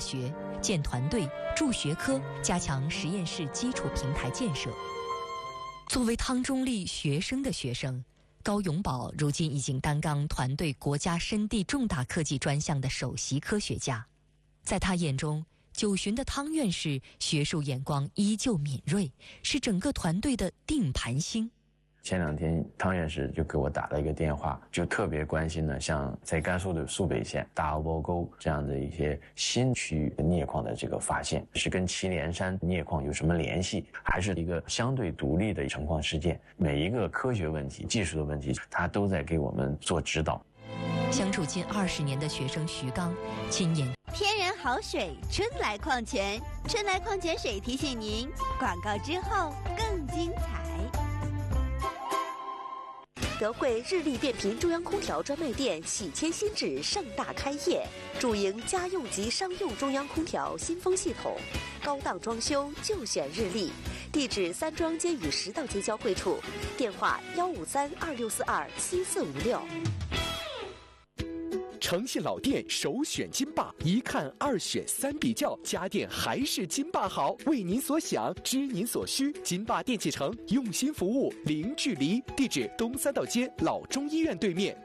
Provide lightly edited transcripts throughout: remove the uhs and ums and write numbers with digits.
学，建团队，助学科，加强实验室基础平台建设。作为汤中立学生的学生，高永宝如今已经担纲团队国家深地重大科技专项的首席科学家。在他眼中，9旬的汤院士学术眼光依旧敏锐，是整个团队的定盘星。 前2天汤院士就给我打了一个电话，就特别关心呢，像在甘肃的肃北县大阿波沟这样的一些新区域的镍矿的这个发现，是跟祁连山镍矿有什么联系，还是一个相对独立的成矿事件？每一个科学问题、技术的问题，他都在给我们做指导。 相处近20年的学生徐刚亲眼天然好水，春来矿泉，春来矿泉水提醒您，广告之后更精彩。 德惠日立变频中央空调专卖店喜迁新址盛大开业，主营家用及商用中央空调新风系统，高档装修就选日立。地址3庄街与10道街交汇处，电话15326427456。 诚信老店首选金霸，一看2选3比较，家电还是金霸好。为您所想，知您所需，金霸电器城用心服务，零距离。地址东3道街老中医院对面。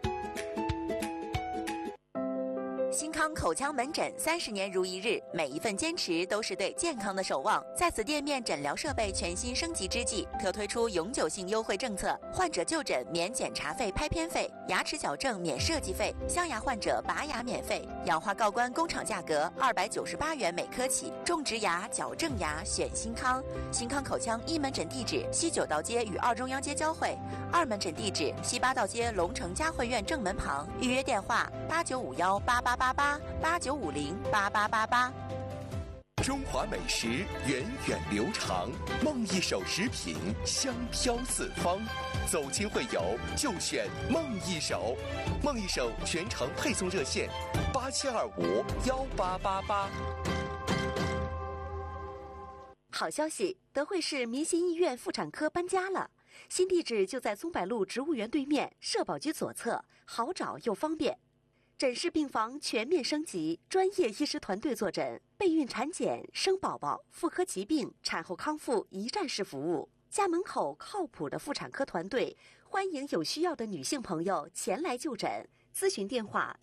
新康口腔门诊30年如一日，每一份坚持都是对健康的守望。在此店面诊疗设备全新升级之际，特推出永久性优惠政策：患者就诊免检查费、拍片费，牙齿矫正免设计费，镶牙患者拔牙免费，氧化锆冠工厂价格298元每颗起。种植牙、矫正牙选新康。新康口腔1门诊地址西9道街与2中央街交汇，2门诊地址西8道街龙城嘉汇苑正门旁。预约电话8951888889508888。 中华美食源远流长，梦一手食品香飘四方。走亲会友就选梦一手，梦一手全程配送热线87251888。 好消息，德惠市民心医院妇产科搬家了，新地址就在松柏路植物园对面，社保局左侧，好找又方便。诊室病房全面升级，专业医师团队坐诊，备孕产检、生宝宝、妇科疾病、产后康复一站式服务。家门口靠谱的妇产科团队，欢迎有需要的女性朋友前来就诊。咨询电话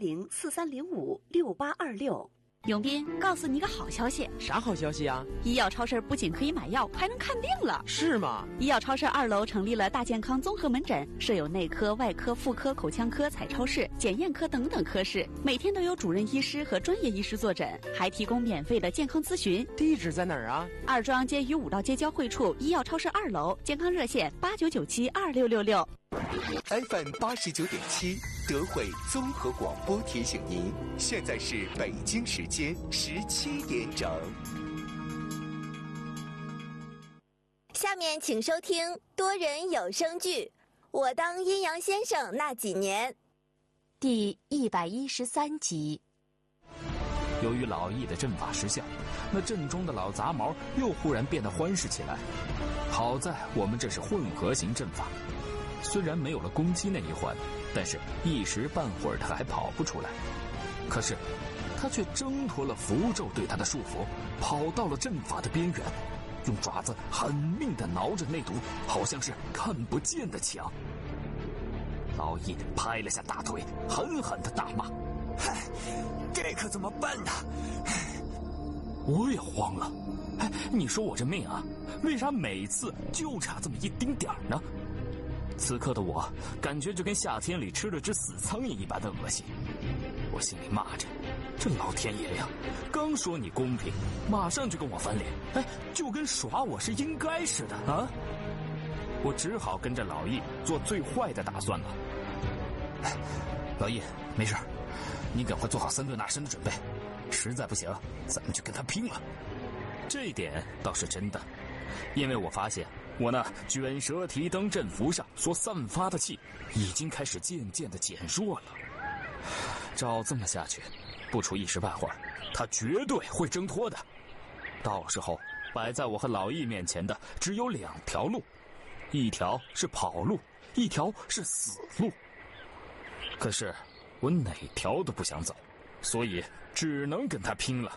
18043056826。 永斌，告诉你个好消息。 啥好消息啊？ 医药超市不仅可以买药，还能看病了。 是吗？ 医药超市2楼成立了大健康综合门诊，设有内科、外科、妇科、口腔科、彩超室、检验科等等科室，每天都有主任医师和专业医师坐诊，还提供免费的健康咨询。 地址在哪儿啊 ？2中央街与5道街交汇处，医药超市2楼，健康热线89972666。 FM 89.7，德惠综合广播提醒您，现在是北京时间17点整。 下面请收听多人有声剧《我当阴阳先生那几年》 第113集。 由于老易的阵法失效，那阵中的老杂毛又忽然变得欢实起来。好在我们这是混合型阵法，虽然没有了攻击那一环，但是一时半会儿他还跑不出来。可是他却挣脱了符咒对他的束缚，跑到了阵法的边缘，用爪子狠命地挠着那堵好像是看不见的墙。老易拍了下大腿，狠狠地大骂： 这可怎么办呢？ 我也慌了。你说我这命啊，为啥每次就差这么一丁点儿呢？此刻的我感觉就跟夏天里吃了只死苍蝇一般的恶心。我心里骂着，这老天爷呀，刚说你公平，马上就跟我翻脸，就跟耍我是应该似的啊！我只好跟着老易做最坏的打算了。老易，没事，你赶快做好3顿纳参的准备，实在不行，咱们就跟他拼了。这一点倒是真的，因为我发现我那卷舌提灯阵符上所散发的气已经开始渐渐的减弱了。照这么下去，不出一时半会儿，他绝对会挣脱的。到时候摆在我和老易面前的只有2条路，一条是跑路，一条是死路。可是我哪条都不想走，所以只能跟他拼了。